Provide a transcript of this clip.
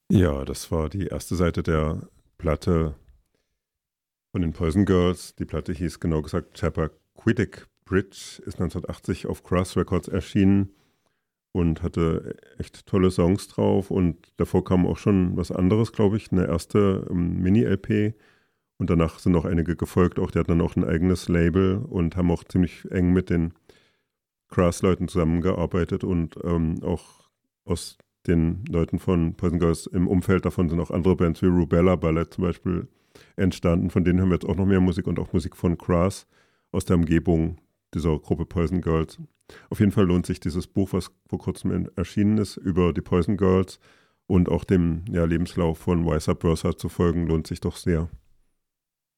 Ja, das war die erste Seite der Platte von den Poison Girls. Die Platte hieß genau gesagt Chappaquiddick Bridge, ist 1980 auf Crass Records erschienen und hatte echt tolle Songs drauf. Und davor kam auch schon was anderes, glaube ich, eine erste Mini-LP. Und danach sind noch einige gefolgt. Auch die hatten dann auch ein eigenes Label und haben auch ziemlich eng mit den Crass-Leuten zusammengearbeitet. Und auch aus den Leuten von Poison Girls im Umfeld davon sind auch andere Bands wie Rubella Ballet zum Beispiel entstanden. Von denen haben wir jetzt auch noch mehr Musik und auch Musik von Crass aus der Umgebung dieser Gruppe Poison Girls. Auf jeden Fall lohnt sich dieses Buch, was vor kurzem erschienen ist, über die Poison Girls und auch dem Lebenslauf von Weißer Börser zu folgen, lohnt sich doch sehr.